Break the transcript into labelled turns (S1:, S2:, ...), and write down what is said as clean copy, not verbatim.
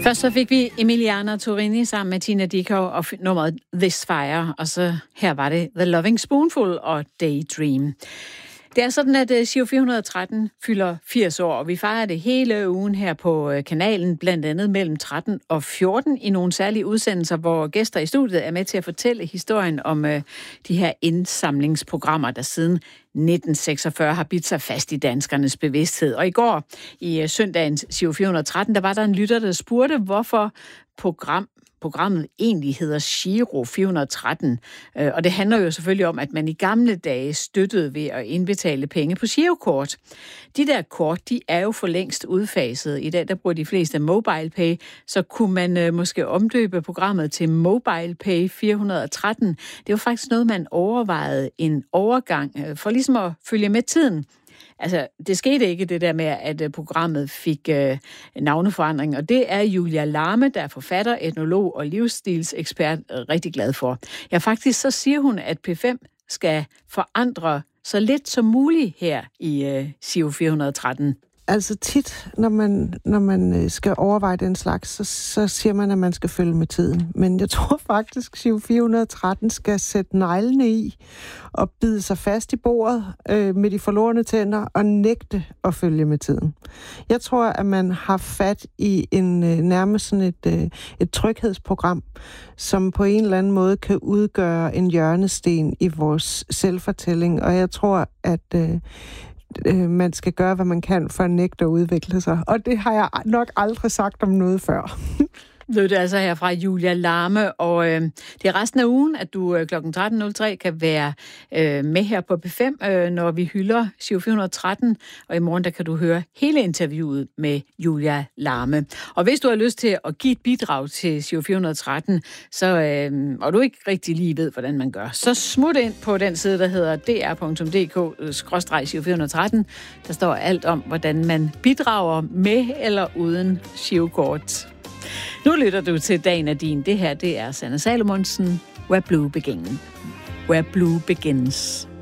S1: Først så fik vi Emiliana Torrini sammen med Tina Dickow og nummeret This Fire, og så her var det The Loving Spoonful og Daydream. Det er sådan, at Giro 413 fylder 80 år, og vi fejrer det hele ugen her på kanalen, blandt andet mellem 13 og 14 i nogle særlige udsendelser, hvor gæster i studiet er med til at fortælle historien om de her indsamlingsprogrammer, der siden 1946 har bidt sig fast i danskernes bevidsthed. Og i går, i søndagens Giro 413, der var der en lytter, der spurgte, hvorfor programmet egentlig hedder Giro 413. Og det handler jo selvfølgelig om, at man i gamle dage støttede ved at indbetale penge på girokort. De der kort, de er jo for længst udfaset. I dag der bruger de fleste MobilePay, så kunne man måske omdøbe programmet til MobilePay 413. Det var faktisk noget, man overvejede en overgang for ligesom at følge med tiden. Altså, det skete ikke det der med, at programmet fik navneforandring, og det er Julia Larme, der er forfatter, etnolog og livsstilsekspert, rigtig glad for. Ja, faktisk så siger hun, at P5 skal forandre så lidt som muligt her i Giro 413.
S2: Altså tit, når man skal overveje den slags, så siger man, at man skal følge med tiden. Men jeg tror faktisk, at Giro 413 skal sætte neglene i og bide sig fast i bordet med de forlorne tænder og nægte at følge med tiden. Jeg tror, at man har fat i en nærmest sådan et tryghedsprogram, som på en eller anden måde kan udgøre en hjørnesten i vores selvfortælling. Og jeg tror, at man skal gøre, hvad man kan for at nægte at udvikle sig. Og det har jeg nok aldrig sagt om noget før.
S1: Det er altså her fra Julia Larme, og det er resten af ugen, at du kl. 13.03 kan være med her på P5, når vi hylder Giro 413, og i morgen der kan du høre hele interviewet med Julia Larme. Og hvis du har lyst til at give et bidrag til Giro 413, så, og du ikke rigtig lige ved, hvordan man gør, så smut ind på den side, der hedder dr.dk/Giro 413. Der står alt om, hvordan man bidrager med eller uden girokort. Nu lytter du til Dagen af din. Det her, det er Sanne Salomonsen. Where Blue Begins.